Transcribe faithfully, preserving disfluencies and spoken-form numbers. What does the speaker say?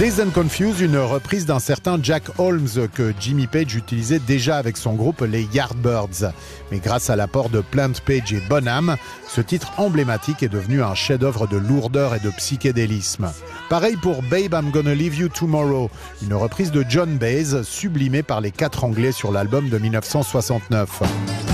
Dazed and Confused, une reprise d'un certain Jack Holmes que Jimmy Page utilisait déjà avec son groupe les Yardbirds. Mais grâce à l'apport de Plant Page et Bonham, ce titre emblématique est devenu un chef-d'œuvre de lourdeur et de psychédélisme. Pareil pour Babe, I'm Gonna Leave You Tomorrow, une reprise de John Baez sublimée par les quatre Anglais sur l'album de dix-neuf cent soixante-neuf.